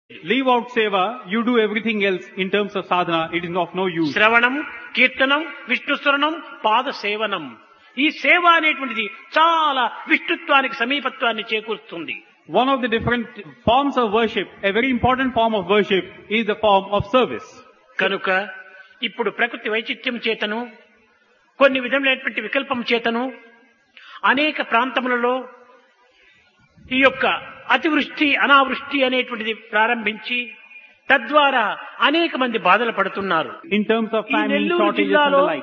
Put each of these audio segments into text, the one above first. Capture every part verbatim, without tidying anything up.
Leave out seva, you do everything else in terms of sadhana, it is of no use. శ్రవణం, కీర్తనం, విష్ణుస్మరణం, పాద సేవనం. ఈ సేవ అనేటువంటిది చాలా విష్ణుత్వానికి సమీపత్వాన్ని చేకూరుస్తుంది. One of the different forms of worship, a very important form of worship, is the form of service. కనుక ఇప్పుడు ప్రకృతి వైచిత్యం చేతను కొన్ని విధములైనటువంటి వికల్పం చేతను అనేక ప్రాంతములలో ఈ యొక్క అతివృష్టి అనావృష్టి అనేటువంటిది ప్రారంభించి తద్వారా అనేక మంది బాధలు పడుతున్నారు. In terms of ఈ famine, నెల్లూరు shortages and జిల్లాలో the like.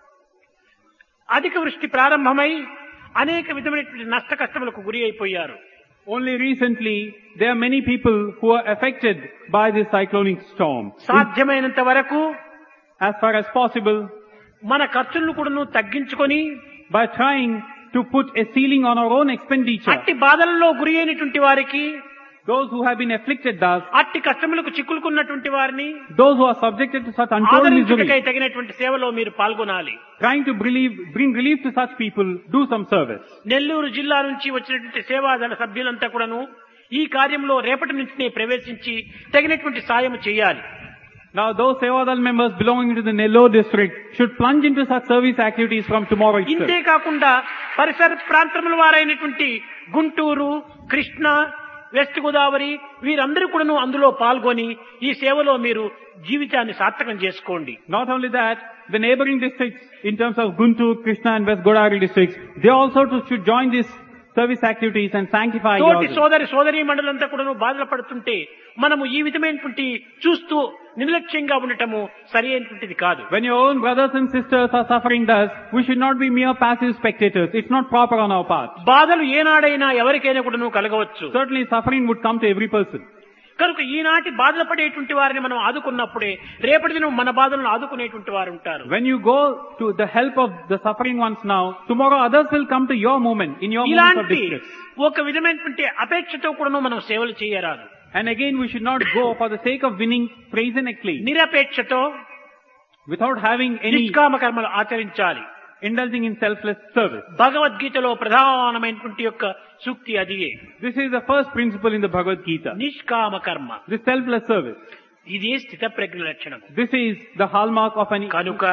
అధిక వృష్టి ప్రారంభమై అనేక విధమైనటువంటి నష్ట కష్టములకు గురి అయిపోయారు. Only recently, there are many people who are affected by this cyclonic storm. సాధ్యమైనంత వరకు As far as possible, మన ఖర్చులను కూడా తగ్గించుకొని by trying to put a ceiling on our own expenditure, అట్టి బాధలలో గురి అయినటువంటి వారికి, those who have been afflicted thus, అట్టి కష్టములకు చిక్కులుకున్నటువంటి వారిని those who are subjected to such untold ఆదరించుటకై misery, తగినటువంటి సేవలో మీరు పాల్గొనాలి. trying to relieve, bring relief to such people, do some service. Nellore జిల్లా నుంచి వచ్చినటువంటి సేవాదళ సభ్యులంతా కూడాను ఈ కార్యంలో రేపటి నుంచి ప్రవేశించి తగినటువంటి సాయం చేయాలి. Now those Sevadal members belonging to the Nellore district should plunge into such service activities from tomorrow itself. ఇంతే కాకుండా పరిసర ప్రాంతముల వారైనటువంటి గుంటూరు, కృష్ణ, వెస్ట్ గోదావరి వీరందరూ కూడాను అందులో పాల్గొని ఈ సేవలో మీరు జీవితాన్ని సార్థకం చేసుకోండి. Not only that, the neighboring districts in terms of Guntur, Krishna and West Godavari districts, they also to, should join these service activities and sanctify తోటి yourselves. సోదరి సోదరీ మండలంతా కూడాను బాధలు పడుతుంటే మనము ఈ విధమైనటువంటి చూస్తూ నిర్లక్ష్యంగా ఉండటము సరి అయినటువంటిది కాదు. When your own brothers and sisters are suffering thus, we should not be mere passive spectators. It's not proper on our part. బాధలు ఏనాడైనా ఎవరికైనా కూడాను కలగవచ్చు. Certainly suffering would come to every person. కనుక ఈనాటి బాధలు పడేటువంటి వారిని మనం ఆదుకున్నప్పుడే రేపటి దినం మన బాధలను ఆదుకునేటువంటి వారు ఉంటారు. When you go to the help of the suffering ones now, tomorrow others will come to your moment, in your moment of ఇలాంటి distress. ఒక విధమైనటువంటి అపేక్షతో కూడాను మనం సేవలు చేయరాదు. And again, we should not go for the sake of winning praise and acclaim, నిరపేక్షతో without having any నిష్కామ కర్మలు ఆచరించాలి. indulging in selfless service. భగవద్గీతలో ప్రధానమైనటువంటి యొక్క సూక్తి అదియే. This is the first principle in the Bhagavad Gita. నిష్కామ కర్మ This selfless service. ఇదే స్థిత ప్రజ్ఞ లక్షణం. This is the hallmark of an కనుక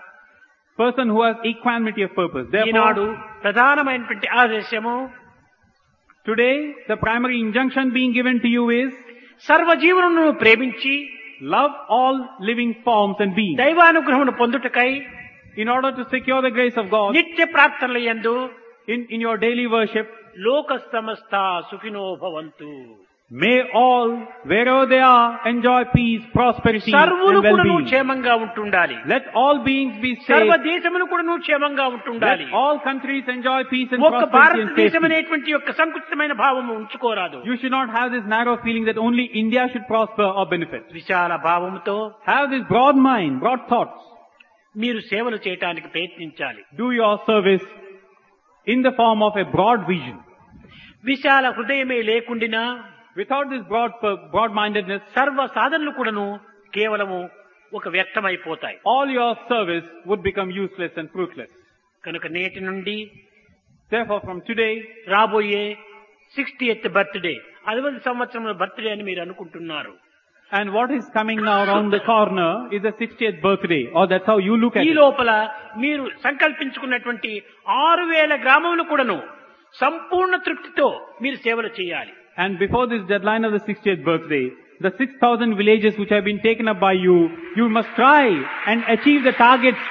person who has equanimity of purpose. Eenadu Therefore, ప్రధానమైనటువంటి ఆదేశము today the primary injunction being given to you is సర్వజీవులను ప్రేమించి love all living forms and beings. దైవానుగ్రహమును పొందుటకై In order to secure the grace of God, నిత్య ప్రార్థనల యందు in, in your daily worship, లోక సమస్త సుఖినో భవంతు. may all, wherever they are, enjoy peace, prosperity సర్వులు and కూడాను well-being. క్షేమంగా ఉంటుండాలి. Let all beings be సర్వ safe. దేశములు కూడాను క్షేమంగా ఉంటుండాలి. Let all countries enjoy peace and ఒక్క prosperity and భారతదేశం safety. అనేటువంటి యొక్క సంకుచితమైన భావము ఉంచుకోరాదు. You should not have this narrow feeling that only India should prosper or benefit. Vishala భావముతో Have this broad mind, broad thoughts. మీరు సేవలు చేయటానికి ప్రయత్నించాలి. Do your service in the form of a broad vision. విశాల హృదయమే లేకుండినా Without this broad, broad-mindedness, సర్వ సాధనలు కూడాను కేవలము ఒక వ్యక్తమైపోతాయి. all your service would become useless and fruitless. కనుక నేటి నుండి Therefore, from today, రాబోయే సిక్స్టీ ఎయిత్ బర్త్డే అరవై సంవత్సరముల బర్త్డే అని మీరు అనుకుంటున్నారు. and what is coming now around the corner is the sixtieth birthday, or that's how you look at ఈ it. లోపల మీరు సంకల్పించుకున్నటువంటి ఆరు వేల గ్రామములు కూడాను సంపూర్ణ తృప్తితో మీరు సేవలు చేయాలి. And before this deadline of the sixtieth birthday, the six thousand villages which have been taken up by you, you must try and achieve the targets.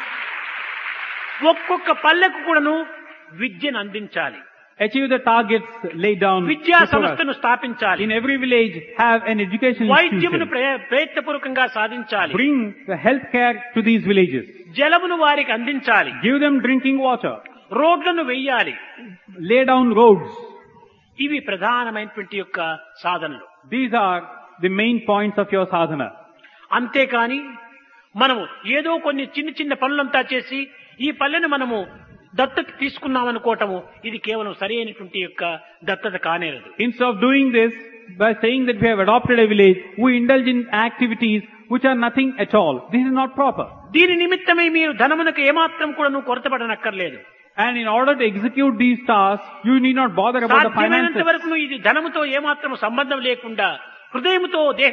ఒక్కొక్క పల్లెకు కూడాను విద్యను అందించాలి. Achieve the targets laid down విద్యా before us. సంస్థను స్థాపించాలి. In every village, have an education వైద్యమును institution. ప్రయత్నపూర్వకంగా సాధించాలి. Bring the health care to these villages. జలమును వారికి అందించాలి. Give them drinking water. రోడ్లను వెయ్యాలి. Lay down roads. ఇవి ప్రధానమైనటువంటి యొక్క సాధనలు. These are the main points of your sadhana. అంతేకాని మనము ఏదో కొన్ని చిన్న చిన్న పనులంతా చేసి ఈ పల్లెను మనము దత్తత తీసుకున్నామనుకోవటము ఇది కేవలం సరి అయినటువంటి యొక్క దత్తత కానేరదు. Instead of doing this, by saying that we have adopted a village, we indulge in activities which are nothing at all. This is not proper. దీని నిమిత్తమై మీరు ధనమునకు ఏమాత్రం కూడా నువ్వు కొరతపడనక్కర్లేదు. And in order to execute these tasks, you need not bother about the సాధ్యమైనంత finances. వరకు ఇది ధనముతో ఏమాత్రం సంబంధం లేకుండా హృదయముతో దేహ